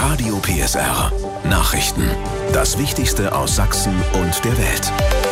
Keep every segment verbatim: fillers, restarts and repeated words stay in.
Radio P S R. Nachrichten. Das Wichtigste aus Sachsen und der Welt.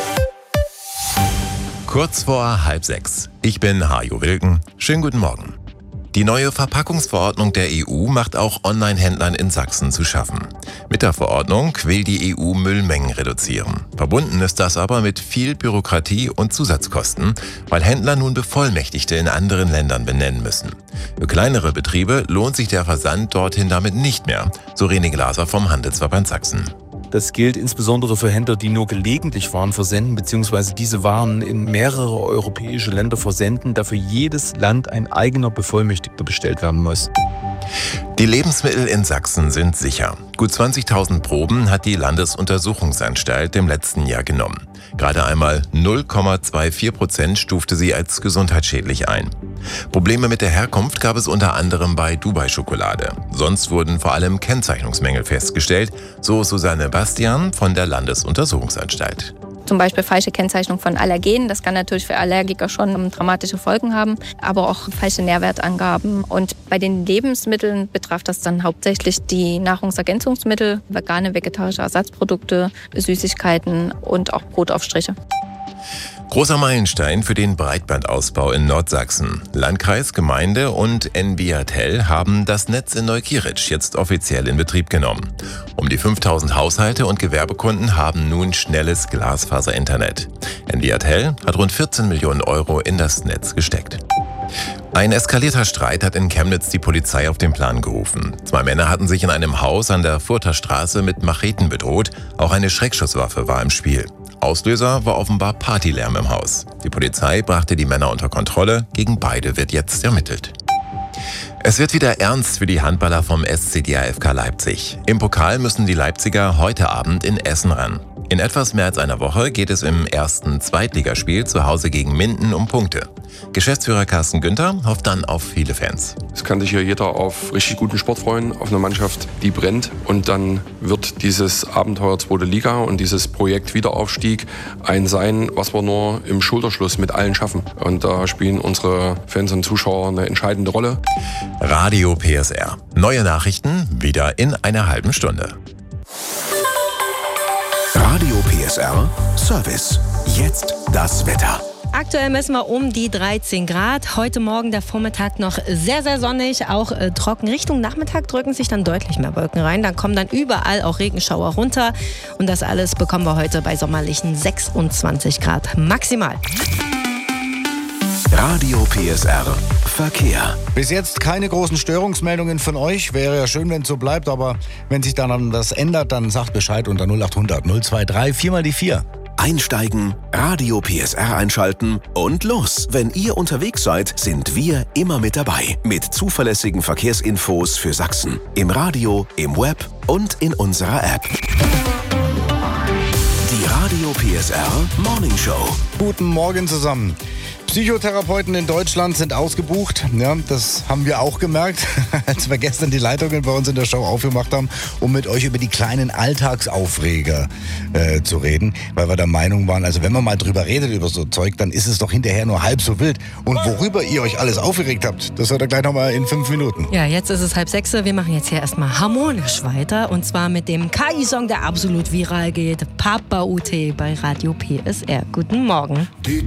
Kurz vor halb sechs. Ich bin Hajo Wilken. Schönen guten Morgen. Die neue Verpackungsverordnung der E U macht auch Online-Händlern in Sachsen zu schaffen. Mit der Verordnung will die E U Müllmengen reduzieren. Verbunden ist das aber mit viel Bürokratie und Zusatzkosten, weil Händler nun Bevollmächtigte in anderen Ländern benennen müssen. Für kleinere Betriebe lohnt sich der Versand dorthin damit nicht mehr, so René Glaser vom Handelsverband Sachsen. Das gilt insbesondere für Händler, die nur gelegentlich Waren versenden bzw. diese Waren in mehrere europäische Länder versenden, da für jedes Land ein eigener Bevollmächtigter bestellt werden muss. Die Lebensmittel in Sachsen sind sicher. Gut zwanzigtausend Proben hat die Landesuntersuchungsanstalt im letzten Jahr genommen. Gerade einmal null Komma vierundzwanzig Prozent stufte sie als gesundheitsschädlich ein. Probleme mit der Herkunft gab es unter anderem bei Dubai-Schokolade. Sonst wurden vor allem Kennzeichnungsmängel festgestellt, so Susanne Bastian von der Landesuntersuchungsanstalt. Zum Beispiel falsche Kennzeichnung von Allergenen. Das kann natürlich für Allergiker schon dramatische Folgen haben, aber auch falsche Nährwertangaben. Und bei den Lebensmitteln betraf das dann hauptsächlich die Nahrungsergänzungsmittel, vegane, vegetarische Ersatzprodukte, Süßigkeiten und auch Brotaufstriche. Großer Meilenstein für den Breitbandausbau in Nordsachsen. Landkreis, Gemeinde und N B A Tel haben das Netz in Neukirch jetzt offiziell in Betrieb genommen. Um die fünftausend Haushalte und Gewerbekunden haben nun schnelles Glasfaser-Internet. N B A Tel hat rund vierzehn Millionen Euro in das Netz gesteckt. Ein eskalierter Streit hat in Chemnitz die Polizei auf den Plan gerufen. Zwei Männer hatten sich in einem Haus an der Further Straße mit Macheten bedroht. Auch eine Schreckschusswaffe war im Spiel. Auslöser war offenbar Partylärm im Haus. Die Polizei brachte die Männer unter Kontrolle. Gegen beide wird jetzt ermittelt. Es wird wieder ernst für die Handballer vom S C D A F K Leipzig. Im Pokal müssen die Leipziger heute Abend in Essen ran. In etwas mehr als einer Woche geht es im ersten Zweitligaspiel zu Hause gegen Minden um Punkte. Geschäftsführer Carsten Günther hofft dann auf viele Fans. Es kann sich hier jeder auf richtig guten Sport freuen, auf eine Mannschaft, die brennt. Und dann wird dieses Abenteuer zweite Liga und dieses Projekt Wiederaufstieg ein sein, was wir nur im Schulterschluss mit allen schaffen. Und da spielen unsere Fans und Zuschauer eine entscheidende Rolle. Radio P S R. Neue Nachrichten wieder in einer halben Stunde. Radio P S R Service. Jetzt das Wetter. Aktuell messen wir um die dreizehn Grad. Heute Morgen der Vormittag noch sehr, sehr sonnig, auch äh, trocken. Richtung Nachmittag drücken sich dann deutlich mehr Wolken rein. Dann kommen dann überall auch Regenschauer runter. Und das alles bekommen wir heute bei sommerlichen sechsundzwanzig Grad maximal. Radio P S R Verkehr. Bis jetzt keine großen Störungsmeldungen von euch. Wäre ja schön, wenn es so bleibt, aber wenn sich dann was ändert, dann sagt Bescheid unter null acht hundert null zwei drei vier mal die vier. Einsteigen, Radio P S R einschalten und los. Wenn ihr unterwegs seid, sind wir immer mit dabei. Mit zuverlässigen Verkehrsinfos für Sachsen. Im Radio, im Web und in unserer App. Die Radio P S R Morning Show. Guten Morgen zusammen. Psychotherapeuten in Deutschland sind ausgebucht. Ja, das haben wir auch gemerkt, als wir gestern die Leitungen bei uns in der Show aufgemacht haben, um mit euch über die kleinen Alltagsaufreger äh, zu reden. Weil wir der Meinung waren, also wenn man mal drüber redet, über so Zeug, dann ist es doch hinterher nur halb so wild. Und worüber ihr euch alles aufgeregt habt, das hört ihr gleich nochmal in fünf Minuten. Ja, jetzt ist es halb sechs. Wir machen jetzt hier erstmal harmonisch weiter. Und zwar mit dem K I-Song, der absolut viral geht. Papa U T bei Radio P S R. Guten Morgen.